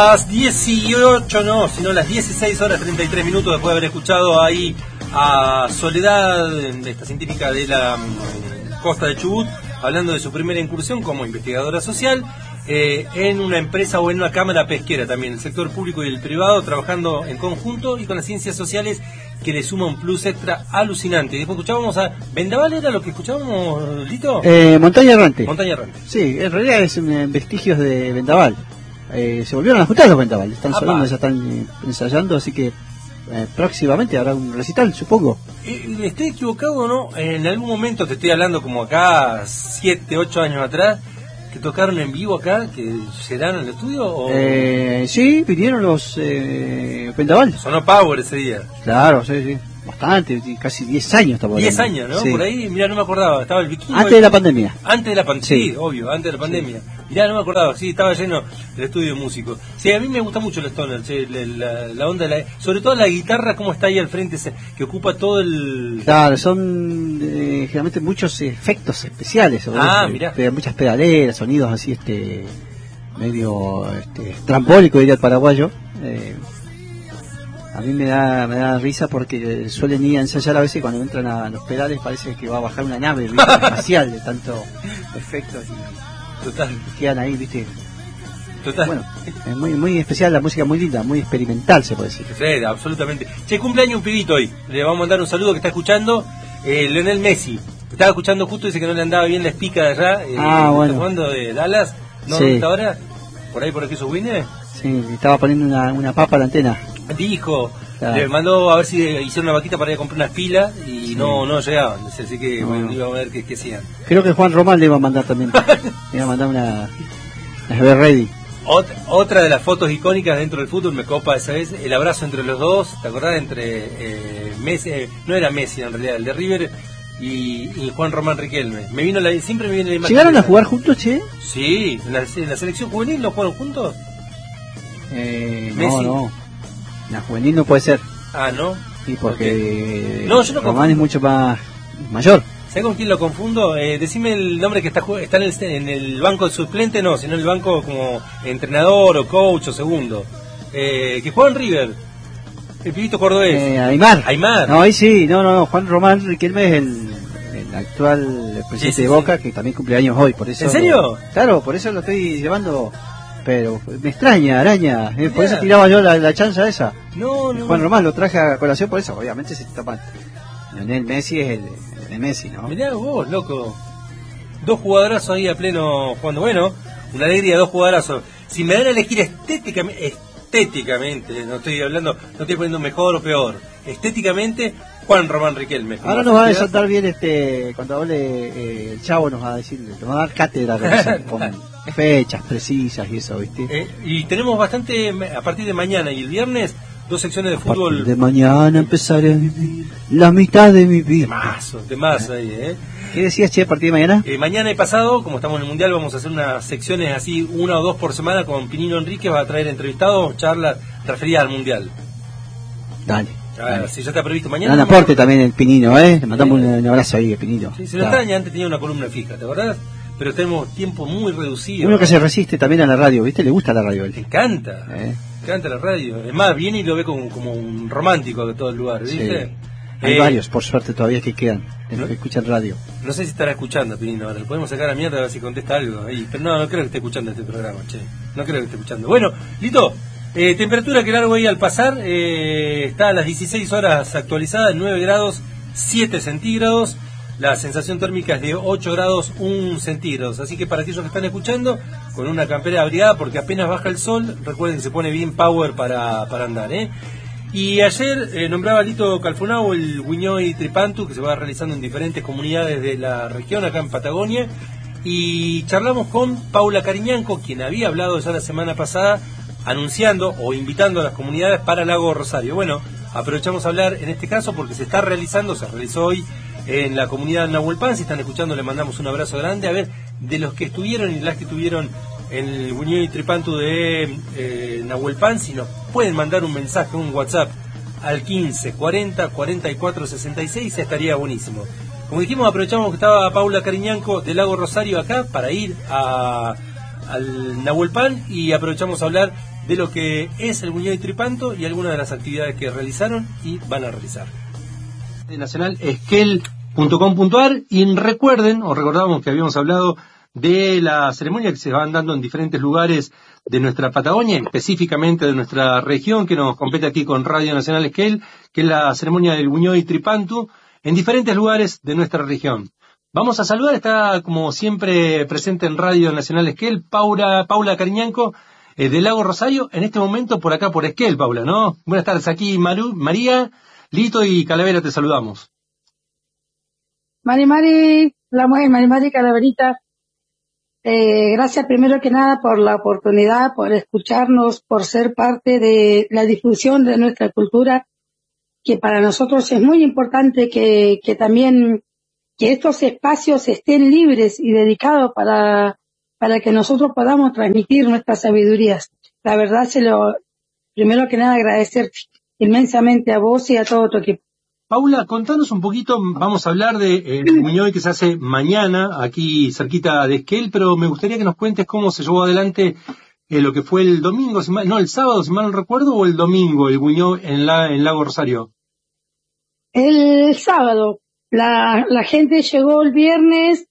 las 18, no, sino las 16 horas 33 minutos después de haber escuchado ahí a Soledad, esta científica de la costa de Chubut, hablando de su primera incursión como investigadora social en una empresa o en una cámara pesquera también, el sector público y el privado trabajando en conjunto y con las ciencias sociales, que le suma un plus extra alucinante. Después escuchábamos a Vendaval, ¿era lo que escuchábamos, Lito? Montaña Errante. Montaña Errante. Sí, en realidad es vestigios de Vendaval. Se volvieron a juntar los Vendaval, están sonando, ya están ensayando, así que próximamente habrá un recital, supongo. ¿Estoy equivocado o no? En algún momento, te estoy hablando como acá 7, 8 años atrás, que tocaron en vivo acá, que serán en el estudio, ¿o? Sí, vinieron los Vendaval. Sonó Power ese día. Claro, sí, bastante, casi 10 años estamos hablando. 10 años, ¿no? Sí. Por ahí, mirá, no me acordaba, estaba el Vikingo. Antes de la pandemia. Antes de la pandemia, Sí. sí, obvio, antes de la pandemia. Mirá, no me acordaba, sí, estaba lleno el estudio de músicos. Sí, a mí me gusta mucho el Stoner, sí, la onda, sobre todo la guitarra, cómo está ahí al frente, que ocupa todo el... Claro, son generalmente muchos efectos especiales. Mirá. Muchas pedaleras, sonidos así, medio trambólico, diría el paraguayo. A mí me da risa porque suelen ir a ensayar a veces, cuando entran a los pedales parece que va a bajar una nave, ¿viste? Espacial, de tanto efectos y Total. quedan ahí, ¿viste? Total. Bueno, es muy especial, la música muy linda, muy experimental, se puede decir. Sí, absolutamente. Che, cumpleaños un pibito hoy. Le vamos a mandar un saludo que está escuchando, Lionel Messi. Estaba escuchando justo, dice que no le andaba bien la espica de allá. Bueno. Está jugando de Dallas. ¿No? Sí. ¿Está ahora? ¿Por ahí por aquí su Winner? Sí, estaba poniendo una papa a la antena. Dijo, Claro. le mandó a ver si hicieron una vaquita para ir a comprar unas pilas y Sí. no llegaban. Así que No. bueno, íbamos a ver qué hacían. Creo que Juan Román le iba a mandar también. Le iba a mandar una Be Ready. Otra de las fotos icónicas dentro del fútbol me copa esa vez, el abrazo entre los dos, ¿te acordás? Entre Messi, no era Messi en realidad, el de River y Juan Román Riquelme. Siempre me viene la imagen. ¿Llegaron a jugar juntos, che? Sí, en la selección juvenil no jugaron juntos. Messi. No. La juvenil no puede ser. Ah, ¿no? Sí, porque No, yo no Román confundo. es mucho más mayor. ¿Sabes con quién lo confundo? Decime el nombre que está en el banco de suplente, no, sino en el banco como entrenador o coach o segundo. Que juega en River. El pibito cordobés. Aymar. No, ahí sí, no. Juan Román Riquelme es el actual presidente Sí. de Boca, que también cumple años hoy. Por eso ¿En serio? Claro, por eso lo estoy llevando. Pero me extraña, araña. Por Mirá. eso tiraba yo la chanza esa. No. Juan Román lo traje a colación por eso. Obviamente se está mal. Lionel Messi es el de Messi, ¿no? Mirá vos, loco. 2 jugadorazos ahí a pleno jugando. Bueno, una alegría, 2 jugadorazos. Si me dan a elegir estéticamente, no estoy poniendo mejor o peor. Estéticamente, Juan Román Riquelme. Ahora nos va a desatar bien cuando hable el Chavo, nos va a decir, nos va a dar cátedra con fechas precisas y eso, ¿viste? Y tenemos bastante, a partir de mañana y el viernes, 2 secciones de fútbol. De mañana empezaré a vivir la mitad de mi vida. Temazo ahí, ¿Qué decías, che, a partir de mañana? Mañana y pasado, como estamos en el Mundial, vamos a hacer unas secciones así, 1 o 2 por semana con Pinino Enríquez, va a traer entrevistados, charlas referidas al Mundial. Dale. Si ya está previsto mañana. Un aporte también el Pinino, Le mandamos un abrazo ahí, el Pinino. Sí, se lo extraña, antes tenía una columna fija, ¿te acordás? Pero tenemos tiempo muy reducido. Uno que se resiste también a la radio, ¿viste? Le gusta la radio. Le encanta. Canta la radio. Es más, viene y lo ve como un romántico de todo el lugar, ¿viste? Sí. Hay varios, por suerte, todavía que quedan, ¿no? que escuchan radio. No sé si estará escuchando, Pinino, ahora. Le podemos sacar a mierda a ver si contesta algo ahí. Pero no creo que esté escuchando este programa, che. No creo que esté escuchando. Bueno, Lito, temperatura que largo ahí al pasar. Está a las 16 horas actualizada, 9 grados 7 centígrados. La sensación térmica es de 8 grados 1 centígrados. Así que para aquellos que están escuchando, con una campera abrigada, porque apenas baja el sol, recuerden que se pone bien power para andar, Y ayer nombraba Lito Calfonao el Guiñoy Tripantu, que se va realizando en diferentes comunidades de la región, acá en Patagonia. Y charlamos con Paula Cariñanco, quien había hablado ya la semana pasada, anunciando o invitando a las comunidades para Lago Rosario. Bueno, aprovechamos a hablar en este caso porque se realizó hoy en la comunidad de Nahuelpan. Si están escuchando, le mandamos un abrazo grande. A ver, de los que estuvieron y las que estuvieron en el Guiñoy Tripantu de Nahuelpan, si nos pueden mandar un mensaje, un WhatsApp al 15 40 44 66, estaría buenísimo. Como dijimos, aprovechamos que estaba Paula Cariñanco del Lago Rosario acá para ir a al Nahuelpan y aprovechamos a hablar de lo que es el Buñuel y Tripanto y algunas de las actividades que realizaron y van a realizar. Nacional esquel.com.ar y recordamos que habíamos hablado de la ceremonia que se van dando en diferentes lugares de nuestra Patagonia, específicamente de nuestra región, que nos compete aquí con Radio Nacional Esquel, que es la ceremonia del Buñuel y Tripanto, en diferentes lugares de nuestra región. Vamos a saludar, está como siempre presente en Radio Nacional Esquel, Paula Cariñanco, del Lago Rosario, en este momento por acá por Esquel, Paula, ¿no? Buenas tardes, aquí María, Lito y Calavera, te saludamos. Mari, la mujer Mari Calaverita. Gracias primero que nada por la oportunidad, por escucharnos, por ser parte de la difusión de nuestra cultura, que para nosotros es muy importante que también que estos espacios estén libres y dedicados para que nosotros podamos transmitir nuestras sabidurías. La verdad, primero que nada agradecerte inmensamente a vos y a todo tu equipo. Paula, contanos un poquito, vamos a hablar de Buñuel que se hace mañana, aquí cerquita de Esquel, pero me gustaría que nos cuentes cómo se llevó adelante lo que fue el domingo, el sábado, si mal no recuerdo, o el domingo, el Buñuel en Lago Rosario. El sábado, la gente llegó el viernes,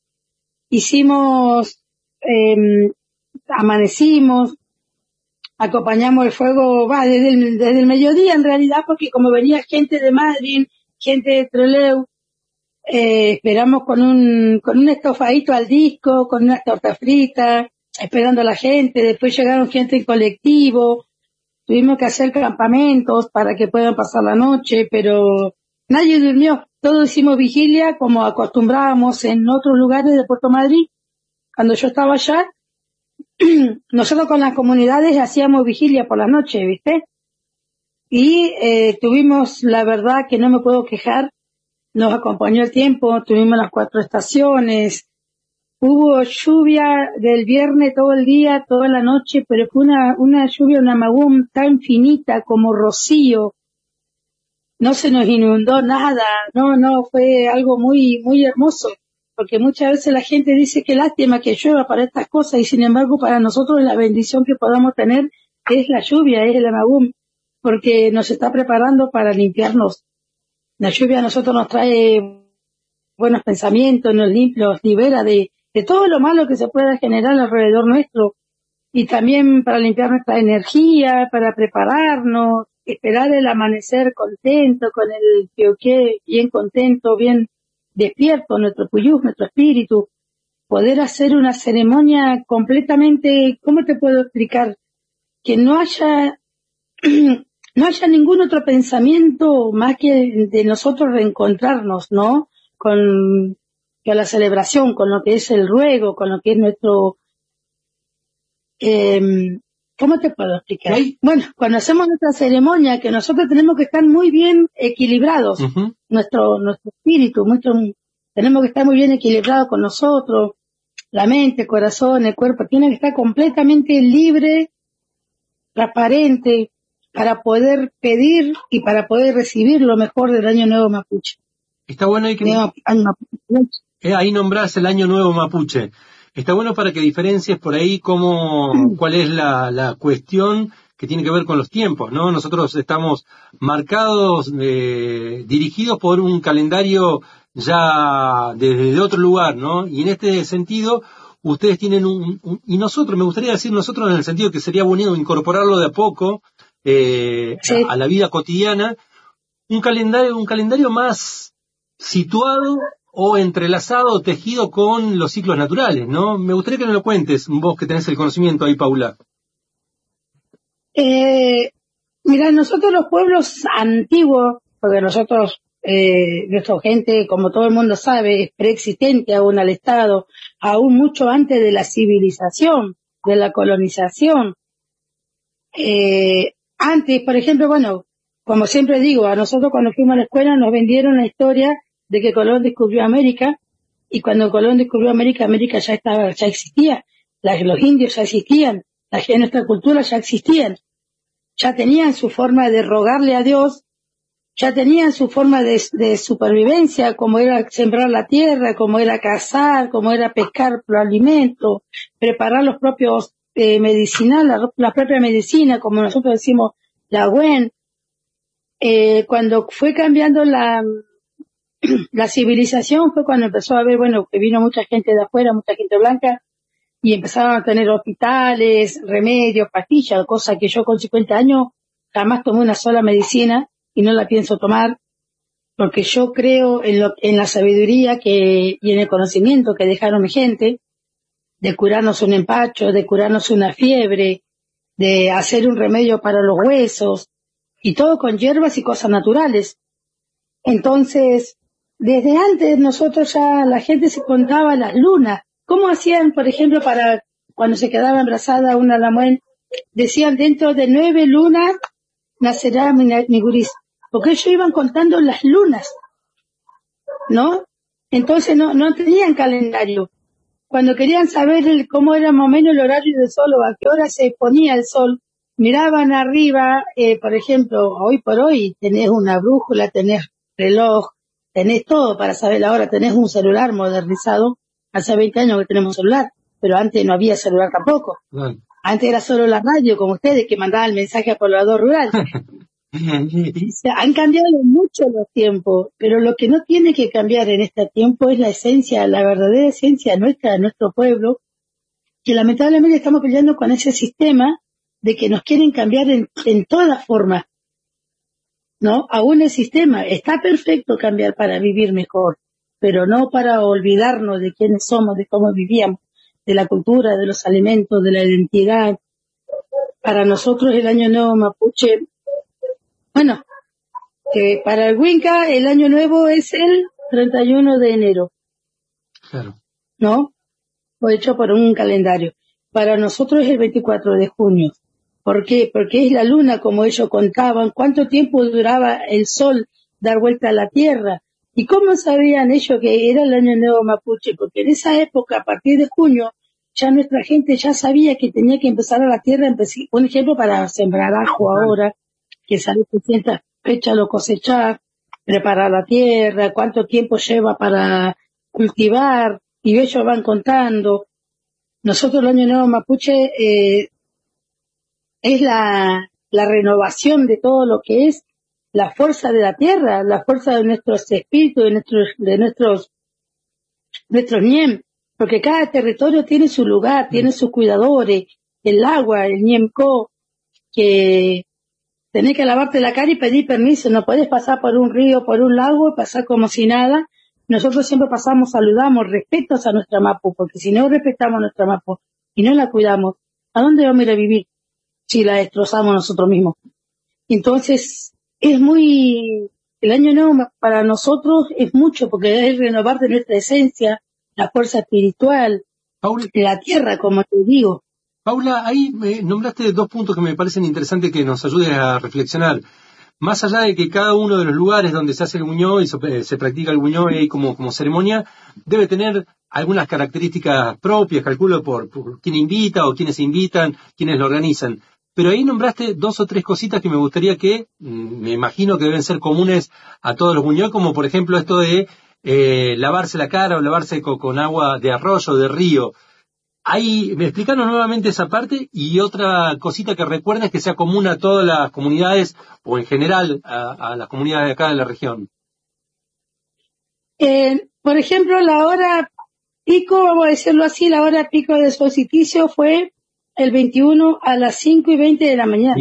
amanecimos, acompañamos el fuego, desde el mediodía en realidad, porque como venía gente de Madrid, gente de Trelew, esperamos con un estofadito al disco, con unas tortas fritas, esperando a la gente. Después llegaron gente en colectivo, tuvimos que hacer campamentos para que puedan pasar la noche, pero nadie durmió. Todos hicimos vigilia como acostumbrábamos en otros lugares de Puerto Madrid. Cuando yo estaba allá, nosotros con las comunidades hacíamos vigilia por la noche, ¿viste? Y tuvimos, la verdad que no me puedo quejar, nos acompañó el tiempo, tuvimos las 4 estaciones, hubo lluvia del viernes todo el día, toda la noche, pero fue una lluvia, una magún tan finita como rocío, no se nos inundó nada, no, fue algo muy, muy hermoso, porque muchas veces la gente dice que lástima que llueva para estas cosas, y sin embargo para nosotros la bendición que podamos tener es la lluvia, es el magún, porque nos está preparando para limpiarnos. La lluvia a nosotros nos trae buenos pensamientos, nos libera de todo lo malo que se pueda generar alrededor nuestro, y también para limpiar nuestra energía, para prepararnos, esperar el amanecer contento, con el pioqué bien contento, bien despierto, nuestro puyú, nuestro espíritu, poder hacer una ceremonia completamente, ¿cómo te puedo explicar? Que no haya ningún otro pensamiento más que de nosotros reencontrarnos, ¿no? Con la celebración, con lo que es el ruego, con lo que es nuestro... ¿cómo te puedo explicar? ¿Sí? Bueno, cuando hacemos nuestra ceremonia, que nosotros tenemos que estar muy bien equilibrados, nuestro espíritu, tenemos que estar muy bien equilibrados con nosotros, la mente, el corazón, el cuerpo, tiene que estar completamente libre, transparente, para poder pedir y para poder recibir lo mejor del Año Nuevo Mapuche. Está bueno ahí que ahí nombrás el Año Nuevo Mapuche. Está bueno para que diferencies por ahí cuál es la cuestión que tiene que ver con los tiempos, ¿no? Nosotros estamos marcados, dirigidos por un calendario ya desde otro lugar, ¿no? Y en este sentido, ustedes tienen y nosotros, me gustaría decir nosotros en el sentido que sería bonito incorporarlo de a poco, sí, a la vida cotidiana, un calendario más situado o entrelazado o tejido con los ciclos naturales, ¿no? Me gustaría que nos lo cuentes, vos que tenés el conocimiento ahí, Paula. Mira, nosotros los pueblos antiguos, porque nosotros, nuestra gente, como todo el mundo sabe, es preexistente aún al Estado, aún mucho antes de la civilización, de la colonización. Antes, por ejemplo, bueno, como siempre digo, a nosotros cuando fuimos a la escuela nos vendieron la historia de que Colón descubrió América, y cuando Colón descubrió América, América ya existía, los indios ya existían, nuestra cultura ya existían, ya tenían su forma de rogarle a Dios, ya tenían su forma de supervivencia, como era sembrar la tierra, como era cazar, como era pescar por alimento, preparar los propios medicinal, la propia medicina, como nosotros decimos, la WEN, cuando fue cambiando la civilización fue cuando empezó a haber, bueno, que vino mucha gente de afuera, mucha gente blanca, y empezaron a tener hospitales, remedios, pastillas, cosa que yo con 50 años jamás tomé una sola medicina y no la pienso tomar, porque yo creo en la sabiduría y en el conocimiento que dejaron mi gente, de curarnos un empacho, de curarnos una fiebre, de hacer un remedio para los huesos, y todo con hierbas y cosas naturales. Entonces, desde antes nosotros ya la gente se contaba las lunas. ¿Cómo hacían, por ejemplo, para cuando se quedaba embarazada una lamuén? Decían, dentro de 9 lunas nacerá mi guris. Porque ellos iban contando las lunas, ¿no? Entonces no tenían calendario. Cuando querían saber cómo era más o menos el horario del sol o a qué hora se ponía el sol, miraban arriba, por ejemplo, hoy por hoy tenés una brújula, tenés reloj, tenés todo para saber la hora, tenés un celular modernizado. Hace 20 años que tenemos celular, pero antes no había celular tampoco. Antes era solo la radio, como ustedes, que mandaban el mensaje a poblador rural. O sea, han cambiado mucho los tiempos, pero lo que no tiene que cambiar en este tiempo es la esencia, la verdadera esencia nuestra, de nuestro pueblo, que lamentablemente estamos peleando con ese sistema de que nos quieren cambiar en todas formas, ¿no? Aún el sistema está perfecto cambiar para vivir mejor, pero no para olvidarnos de quiénes somos, de cómo vivíamos, de la cultura, de los alimentos, de la identidad. Para nosotros el Año Nuevo Mapuche, bueno, que para el Winca el Año Nuevo es el 31 de enero. Claro. ¿No? Fue hecho por un calendario. Para nosotros es el 24 de junio. ¿Por qué? Porque es la luna, como ellos contaban, cuánto tiempo duraba el sol dar vuelta a la tierra. ¿Y cómo sabían ellos que era el Año Nuevo Mapuche? Porque en esa época, a partir de junio, ya nuestra gente ya sabía que tenía que empezar a la tierra, un ejemplo para sembrar ajo ahora, que sabe que cierta fecha lo cosechar, preparar la tierra, cuánto tiempo lleva para cultivar, y ellos van contando. Nosotros el Año Nuevo Mapuche es la renovación de todo lo que es la fuerza de la tierra, la fuerza de nuestros espíritus, de nuestros ñem, porque cada territorio tiene su lugar, tiene sus cuidadores, el agua, el ñemco, que tenés que lavarte la cara y pedir permiso, no podés pasar por un río, por un lago y pasar como si nada. Nosotros siempre pasamos, saludamos, respetos a nuestra Mapu, porque si no respetamos nuestra Mapu y no la cuidamos, ¿a dónde vamos a ir a vivir si la destrozamos nosotros mismos? Entonces, el Año Nuevo para nosotros es mucho, porque es renovar de nuestra esencia, la fuerza espiritual, Paula, la tierra, como te digo. Paula, ahí me nombraste 2 puntos que me parecen interesantes que nos ayuden a reflexionar. Más allá de que cada uno de los lugares donde se hace el buñó y se practica el buñó y como ceremonia, debe tener algunas características propias, calculo por quién invita o quiénes invitan, quiénes lo organizan. Pero ahí nombraste 2 o 3 cositas que me gustaría que, me imagino que deben ser comunes a todos los buñó, como por ejemplo esto de lavarse la cara o lavarse con agua de arroyo o de río. Ahí, me explicaron nuevamente esa parte, y otra cosita que recuerdes que sea común a todas las comunidades o en general a las comunidades de acá de la región. Por ejemplo, la hora pico, vamos a decirlo así, la hora pico del solsticio fue el 21 a las 5:20 de la mañana.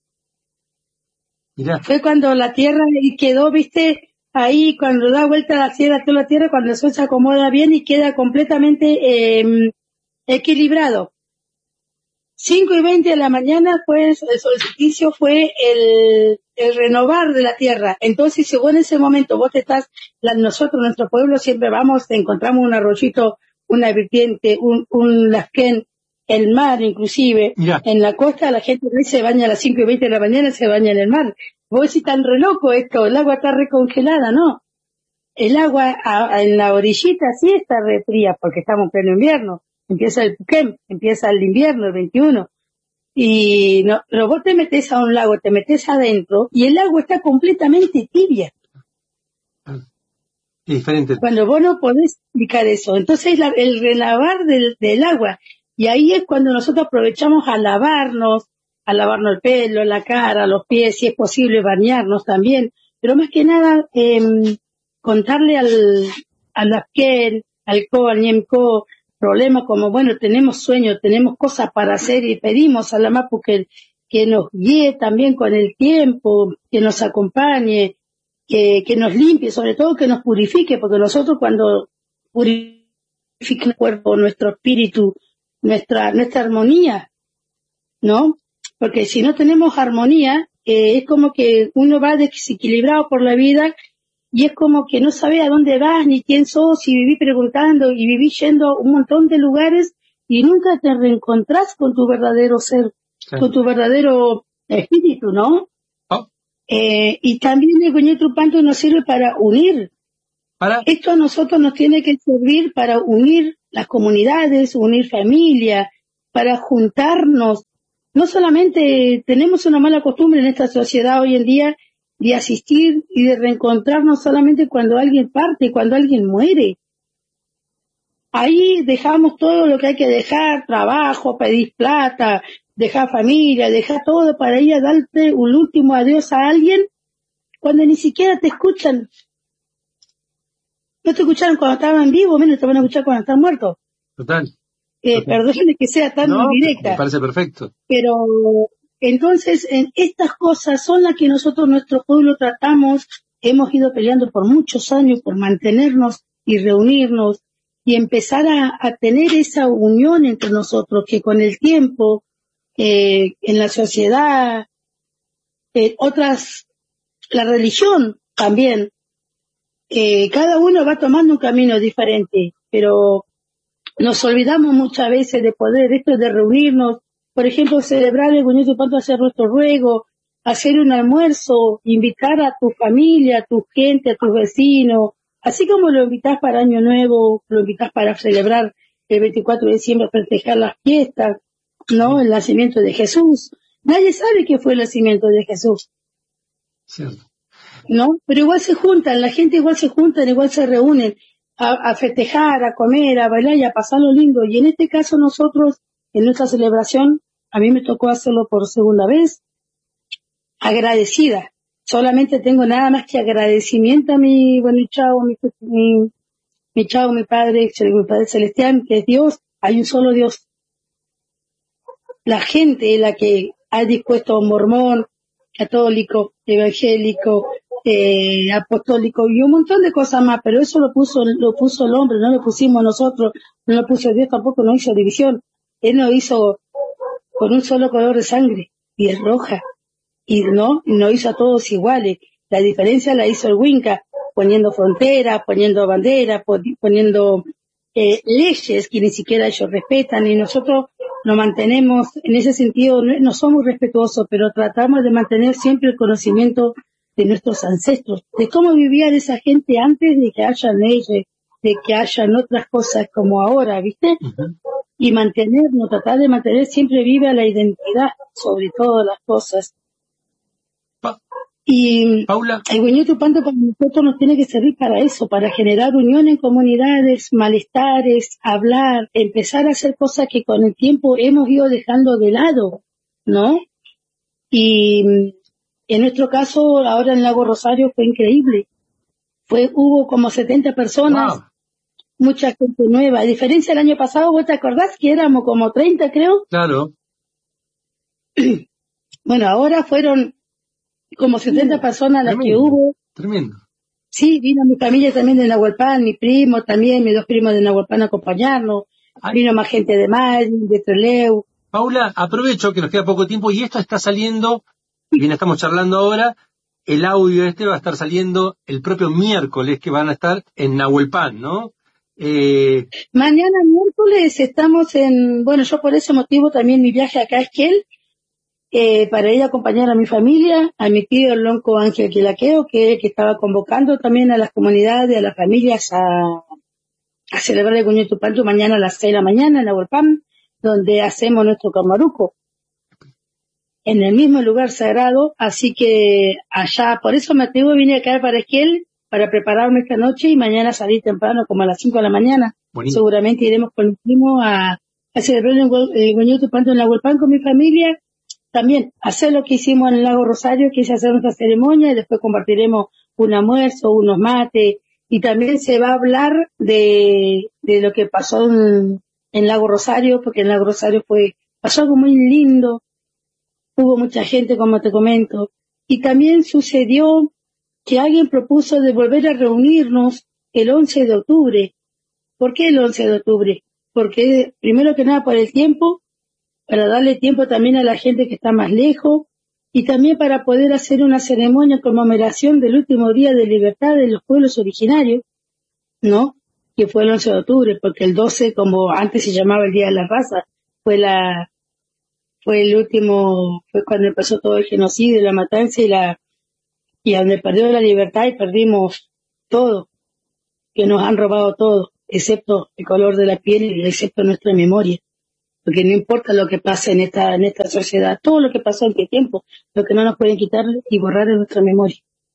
Mirá. Fue cuando la tierra quedó, viste, ahí cuando da vuelta la tierra, toda la tierra, cuando el sol se acomoda bien y queda completamente equilibrado. 5:20 de la mañana fue el solsticio, fue el renovar de la tierra. Entonces, según ese momento vos nosotros, nuestro pueblo, siempre encontramos un arroyito, una vertiente, un lasquén, el mar inclusive. Ya. En la costa la gente se baña a las 5:20 de la mañana, se baña en el mar. Vos decís, tan re loco esto, el agua está recongelada, ¿no? El agua en la orillita sí está re fría porque estamos en pleno invierno. Empieza el Puquem, empieza el invierno, el 21. Y no, pero vos te metés a un lago, te metés adentro y el agua está completamente tibia. Es diferente. Cuando vos no podés explicar eso. Entonces el relavar del agua Y ahí es cuando nosotros aprovechamos a lavarnos el pelo, la cara, los pies, si es posible bañarnos también, pero más que nada contarle al Afken, al Ko, al Ñemco, problemas como, bueno, tenemos sueños, tenemos cosas para hacer y pedimos a la Mapu que nos guíe también con el tiempo, que nos acompañe, que nos limpie, sobre todo que nos purifique, porque nosotros cuando purifica el cuerpo, nuestro espíritu, nuestra armonía, ¿no? Porque si no tenemos armonía, es como que uno va desequilibrado por la vida y es como que no sabes a dónde vas ni quién sos y vivís preguntando y vivís yendo a un montón de lugares y nunca te reencontrás con tu verdadero ser, sí, con tu verdadero espíritu, ¿no? Oh. Y también el Goñetu Panto nos sirve para unir. Esto a nosotros nos tiene que servir para unir las comunidades, unir familia, para juntarnos. No solamente tenemos una mala costumbre en esta sociedad hoy en día de asistir y de reencontrarnos solamente cuando alguien parte, cuando alguien muere. Ahí dejamos todo lo que hay que dejar, trabajo, pedir plata, dejar familia, dejar todo para ir a darte un último adiós a alguien cuando ni siquiera te escuchan. No te escucharon cuando estaban vivos, menos te van a escuchar cuando están muertos. Total. Perdónenme que sea tan directa. Me parece perfecto. Pero entonces, estas cosas son las que nosotros, nuestro pueblo, tratamos, hemos ido peleando por muchos años por mantenernos y reunirnos y empezar a tener esa unión entre nosotros, que con el tiempo, en la sociedad, la religión también, cada uno va tomando un camino diferente, pero nos olvidamos muchas veces de poder, esto de reunirnos, por ejemplo, celebrar el Goñetu Panto, hacer nuestro ruego, hacer un almuerzo, invitar a tu familia, a tu gente, a tus vecinos, así como lo invitas para Año Nuevo, lo invitas para celebrar el 24 de diciembre, festejar las fiestas, ¿no? El nacimiento de Jesús. Nadie sabe qué fue el nacimiento de Jesús. Cierto. ¿No? Pero igual se juntan, la gente igual se juntan, igual se reúnen a festejar, a comer, a bailar y a pasarlo lindo. Y en este caso nosotros, en nuestra celebración, a mí me tocó hacerlo por segunda vez, agradecida. Solamente tengo nada más que agradecimiento a mi, bueno, chao, mi chao, mi Padre Celestial, que es Dios, hay un solo Dios. La gente es la que ha dispuesto a un mormón, católico, evangélico, apostólico y un montón de cosas más, pero eso lo puso el hombre, no lo pusimos nosotros, no lo puso Dios, tampoco no hizo división. Él nos hizo con un solo color de sangre, y es roja, y no hizo a todos iguales. La diferencia la hizo el Winca, poniendo fronteras, poniendo banderas, poniendo leyes que ni siquiera ellos respetan, y nosotros nos mantenemos, en ese sentido, no somos respetuosos, pero tratamos de mantener siempre el conocimiento de nuestros ancestros, de cómo vivía esa gente antes de que haya leyes, de que hayan otras cosas como ahora, ¿viste? Uh-huh. Y tratar de mantener siempre viva la identidad sobre todas las cosas. Y Paula, el Goñetu Panto para nosotros nos tiene que servir para eso, para generar unión en comunidades, malestares, hablar, empezar a hacer cosas que con el tiempo hemos ido dejando de lado, ¿no? Y en nuestro caso, ahora en Lago Rosario fue increíble. Hubo como 70 personas, wow, mucha gente nueva. A diferencia del año pasado, ¿vos te acordás que éramos como 30, creo? Claro. Bueno, ahora fueron como 70 personas las que hubo. Tremendo. Sí, vino mi familia también de Nahuelpan, mi primo también, mis dos primos de Nahuelpan a acompañarnos. Ay. Vino más gente de Madrid, de Trelew. Paula, aprovecho que nos queda poco tiempo y esto está saliendo, bien estamos charlando ahora, el audio va a estar saliendo el propio miércoles, que van a estar en Nahuelpan, ¿no? Mañana miércoles estamos bueno, yo por ese motivo también mi viaje acá a Esquel, para ir a acompañar a mi familia, a mi tío el lonco Ángel Quilaqueo, que estaba convocando también a las comunidades, a las familias a celebrar el Goñetu Panto mañana a las 6 de la mañana en Nahuelpan, donde hacemos nuestro camaruco, en el mismo lugar sagrado, así que allá, por eso me vine acá para Esquel, para prepararme esta noche y mañana salir temprano, como a las 5 de la mañana. Bonito. Seguramente iremos con el primo a a celebrar el Goñoto Panto en Nahuelpan con mi familia. También hacer lo que hicimos en el Lago Rosario, que es hacer nuestra ceremonia, y después compartiremos un almuerzo, unos mates, y también se va a hablar de lo que pasó en Lago Rosario, porque en Lago Rosario pasó algo muy lindo, hubo mucha gente, como te comento, y también sucedió que alguien propuso de volver a reunirnos el 11 de octubre. ¿Por qué el 11 de octubre? Porque primero que nada por el tiempo, para darle tiempo también a la gente que está más lejos, y también para poder hacer una ceremonia en conmemoración del último día de libertad de los pueblos originarios, ¿no? Que fue el 11 de octubre, porque el 12, como antes se llamaba el Día de la Raza, fue cuando empezó todo el genocidio, la matanza y donde perdió la libertad y perdimos todo, que nos han robado todo, excepto el color de la piel y excepto nuestra memoria. Porque no importa lo que pase en esta sociedad, todo lo que pasó en qué tiempo, lo que no nos pueden quitar y borrar es nuestra memoria.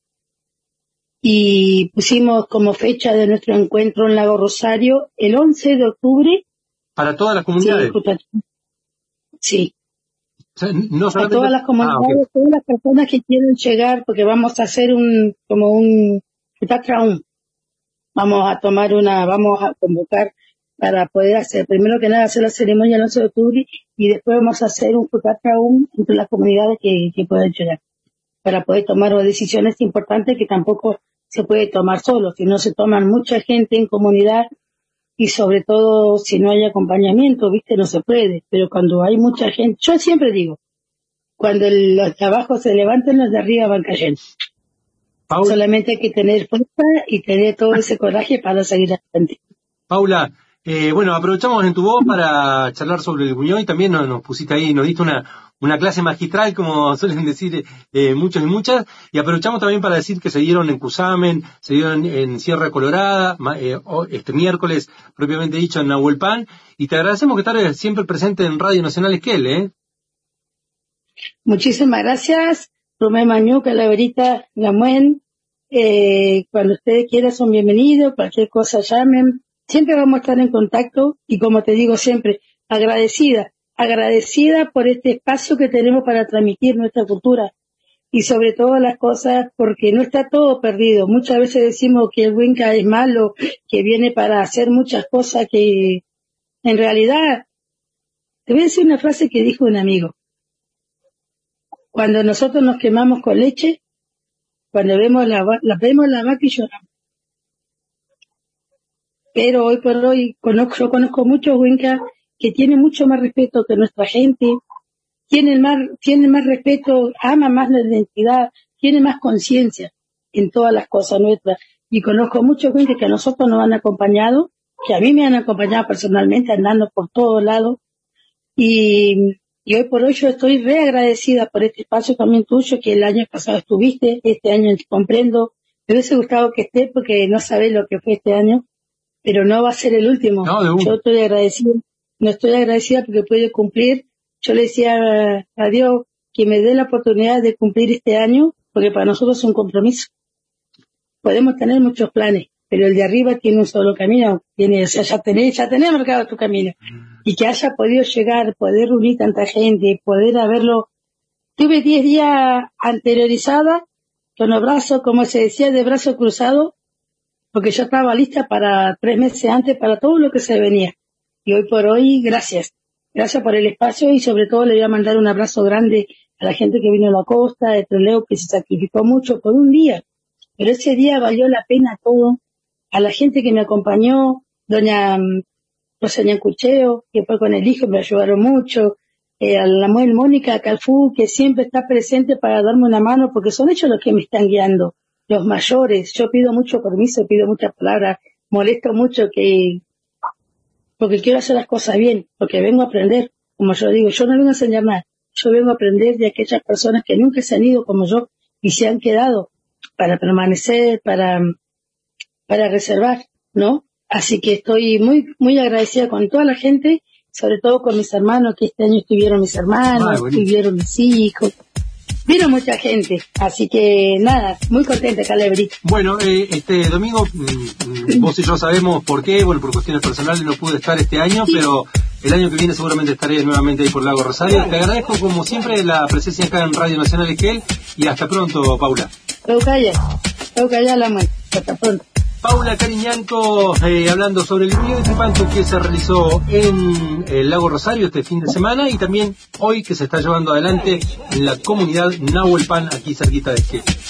Y pusimos como fecha de nuestro encuentro en Lago Rosario el 11 de octubre. ¿Para todas las comunidades? Sí. O sea, no solamente... A todas las comunidades, okay. Todas las personas que quieren llegar, porque vamos a hacer un Futatraum. Vamos a convocar para poder hacer, primero que nada, hacer la ceremonia el 11 de octubre y después vamos a hacer un Futatraum entre las comunidades que puedan llegar, para poder tomar decisiones importantes que tampoco se puede tomar solo, si no se toman mucha gente en comunidad y sobre todo si no hay acompañamiento, no se puede, pero cuando hay mucha gente, yo siempre digo, cuando los de abajo se levantan, los de arriba van cayendo. Paula, solamente hay que tener fuerza y tener todo ese coraje para seguir adelante. Paula, bueno, aprovechamos en tu voz para charlar sobre el Buñol y también nos pusiste ahí, nos diste una clase magistral, como suelen decir muchos y muchas, y aprovechamos también para decir que se dieron en Cusamen, se dieron en Sierra Colorada, este miércoles, propiamente dicho, en Nahuelpan, y te agradecemos que estés siempre presente en Radio Nacional Esquel, Muchísimas gracias, Romé Mañú, Calaverita, Gamuen, cuando ustedes quieran son bienvenidos, cualquier cosa llamen, siempre vamos a estar en contacto, y como te digo siempre, agradecida por este espacio que tenemos para transmitir nuestra cultura y sobre todo las cosas, porque no está todo perdido. Muchas veces decimos que el Winca es malo, que viene para hacer muchas cosas que en realidad, te voy a decir una frase que dijo un amigo. Cuando nosotros nos quemamos con leche, cuando vemos la vaca y lloramos. Pero hoy por hoy yo conozco muchos Winca que tiene mucho más respeto que nuestra gente, tienen más respeto, aman más la identidad, tienen más conciencia en todas las cosas nuestras. Y conozco muchos gente que a nosotros nos han acompañado, que a mí me han acompañado personalmente andando por todos lados. Y hoy por hoy yo estoy re agradecida por este espacio también tuyo, que el año pasado estuviste, este año comprendo. Me hubiese gustado que esté porque no sabés lo que fue este año, pero no va a ser el último. No, yo estoy agradecida. No estoy agradecida porque pude cumplir. Yo le decía a Dios que me dé la oportunidad de cumplir este año, porque para nosotros es un compromiso. Podemos tener muchos planes, pero el de arriba tiene un solo camino. Ya tenés marcado tu camino. Y que haya podido llegar, poder reunir tanta gente, poder haberlo. Tuve 10 días anteriorizada, con los brazos, como se decía, de brazo cruzado, porque yo estaba lista para 3 meses antes para todo lo que se venía. Y hoy por hoy, gracias por el espacio y sobre todo le voy a mandar un abrazo grande a la gente que vino a la costa de Trelew, que se sacrificó mucho por un día, pero ese día valió la pena todo, a la gente que me acompañó, doña Rosaña Cucheo, que fue con el hijo, me ayudaron mucho, a la mujer Mónica Calfú, que siempre está presente para darme una mano, porque son ellos los que me están guiando, los mayores. Yo pido mucho permiso, pido muchas palabras, molesto mucho porque quiero hacer las cosas bien, porque vengo a aprender, como yo digo, yo no vengo a enseñar nada, yo vengo a aprender de aquellas personas que nunca se han ido como yo y se han quedado para permanecer, para reservar, ¿no? Así que estoy muy, muy agradecida con toda la gente, sobre todo con mis hermanos, que este año estuvieron mis hermanos, estuvieron mis hijos, vino mucha gente, así que nada, muy contenta, Calaverita. Bueno, este domingo, vos y yo sabemos por qué, bueno, por cuestiones personales no pude estar este año, pero El año que viene seguramente estaré nuevamente ahí por Lago Rosario. Te agradezco como siempre la presencia acá en Radio Nacional Esquel y hasta pronto, Paula. La mano. Hasta pronto. Paula Cariñanco hablando sobre el video de Tripantu que se realizó en el Lago Rosario este fin de semana y también hoy que se está llevando adelante en la comunidad Nahuelpan aquí cerquita de Esquel.